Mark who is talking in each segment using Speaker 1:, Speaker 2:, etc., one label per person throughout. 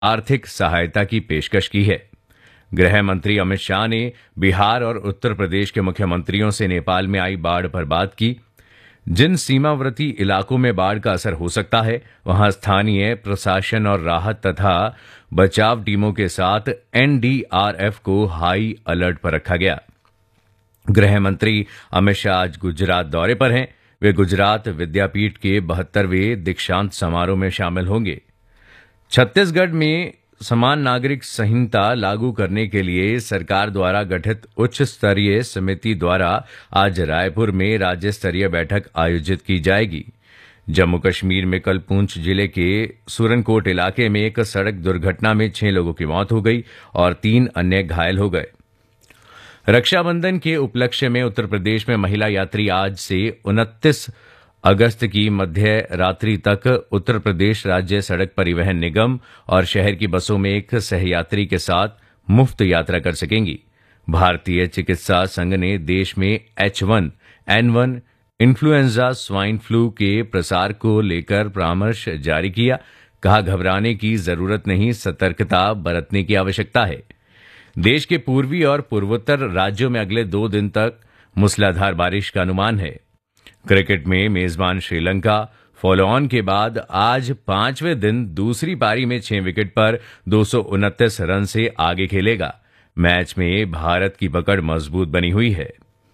Speaker 1: आर्थिक सहायता की पेशकश की है। गृह मंत्री अमित शाह ने बिहार और उत्तर प्रदेश के मुख्यमंत्रियों से नेपाल में आई बाढ़ पर बात की। जिन सीमावर्ती इलाकों में बाढ़ का असर हो सकता है, वहां स्थानीय प्रशासन और राहत तथा बचाव टीमों के साथ एनडीआरएफ को हाई अलर्ट पर रखा गया। गृह मंत्री अमित शाह आज गुजरात दौरे पर हैं। वे गुजरात विद्यापीठ के 72वें दीक्षांत समारोह में शामिल होंगे। छत्तीसगढ़ में समान नागरिक संहिता लागू करने के लिए सरकार द्वारा गठित उच्च स्तरीय समिति द्वारा आज रायपुर में राज्य स्तरीय बैठक आयोजित की जाएगी। जम्मू कश्मीर में कल पुंछ जिले के सुरनकोट इलाके में एक सड़क दुर्घटना में 6 लोगों की मौत हो गई और 3 अन्य घायल हो गए। रक्षाबंधन के उपलक्ष्य में उत्तर प्रदेश में महिला यात्री आज से 29 अगस्त की मध्य रात्रि तक उत्तर प्रदेश राज्य सड़क परिवहन निगम और शहर की बसों में एक सहयात्री के साथ मुफ्त यात्रा कर सकेंगी। भारतीय चिकित्सा संघ ने देश में H1N1 इन्फ्लुएंजा स्वाइन फ्लू के प्रसार को लेकर परामर्श जारी किया। कहा, घबराने की जरूरत नहीं, सतर्कता बरतने की आवश्यकता है। देश के पूर्वी और पूर्वोत्तर राज्यों में अगले 2 दिन तक मूसलाधार बारिश का अनुमान है। क्रिकेट में मेजबान श्रीलंका फॉलो ऑन के बाद आज 5वें दिन दूसरी पारी में 6 विकेट पर 229 रन से आगे खेलेगा। मैच में भारत की पकड़ मजबूत बनी हुई है।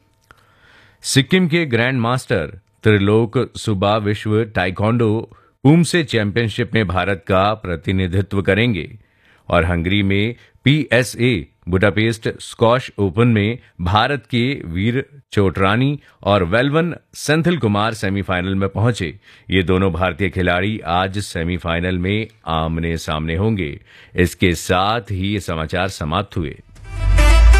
Speaker 1: सिक्किम के ग्रैंड मास्टर त्रिलोक सुब्बा विश्व ताइक्वांडो पूमसे चैंपियनशिप में भारत का प्रतिनिधित्व करेंगे और हंगरी में PSA बुडापेस्ट स्क्वॉश ओपन में भारत के वीर चोटरानी और वेलवन सेंथिल कुमार सेमीफाइनल में पहुंचे। ये दोनों भारतीय खिलाड़ी आज सेमीफाइनल में आमने सामने होंगे। इसके साथ ही ये समाचार समाप्त हुए।